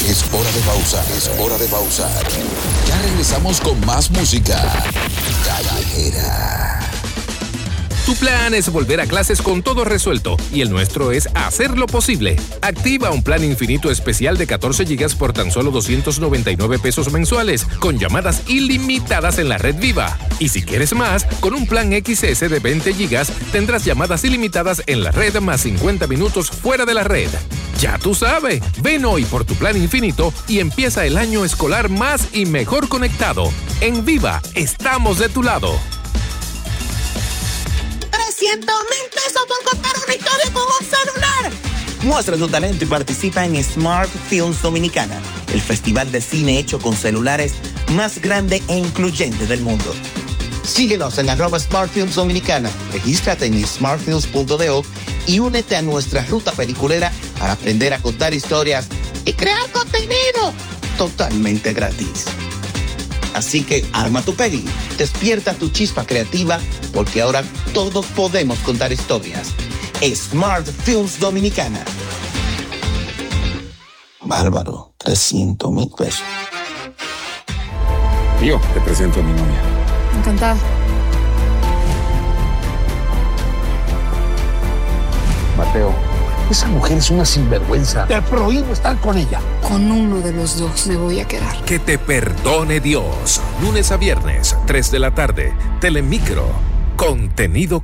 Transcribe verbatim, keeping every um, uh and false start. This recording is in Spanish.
Es hora de pausar, es hora de pausar. Ya regresamos con más música callejera. Tu plan es volver a clases con todo resuelto y el nuestro es hacerlo posible. Activa un plan infinito especial de catorce gigas por tan solo doscientos noventa y nueve pesos mensuales con llamadas ilimitadas en la red Viva. Y si quieres más, con un plan X S de veinte gigas tendrás llamadas ilimitadas en la red más cincuenta minutos fuera de la red. Ya tú sabes, ven hoy por tu plan infinito y empieza el año escolar más y mejor conectado. En Viva, estamos de tu lado. trescientos mil pesos por contar una historia con un celular. Muestra tu talento y participa en Smart Films Dominicana, el festival de cine hecho con celulares más grande e incluyente del mundo. Síguenos en arroba Smart Films Dominicana, regístrate en smartfilms punto do y únete a nuestra ruta peliculera para aprender a contar historias y crear contenido totalmente gratis. Así que arma tu peli, despierta tu chispa creativa, porque ahora todos podemos contar historias. Smart Films Dominicana. Bárbaro, trescientos mil pesos. Tío, te presento a mi novia. Encantada. Mateo, esa mujer es una sinvergüenza. Te prohíbo estar con ella. Con uno de los dos me voy a quedar. Que te perdone Dios. Lunes a viernes, tres de la tarde. Telemicro. Contenido